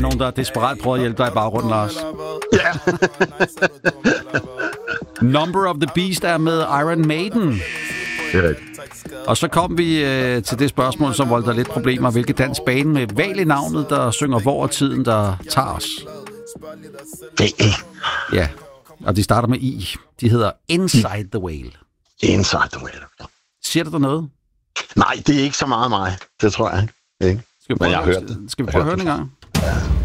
nogen, der desperat prøver at hjælpe dig i baggrunden, Lars. Ja. Number of the Beast er med Iron Maiden. Det er rigtigt. Og så kom vi til det spørgsmål, som voldte lidt problemer. Hvilke dansk bane med Val i navnet, der synger Hvor er tiden, der tager os? Ja, og de starter med I. De hedder Inside the Whale. Inside the Whale. Siger det der noget? Nej, det er ikke så meget mig. Det tror jeg ikke. Skal vi prøve, Men jeg har hørt det. Skal vi prøve at høre det en gang?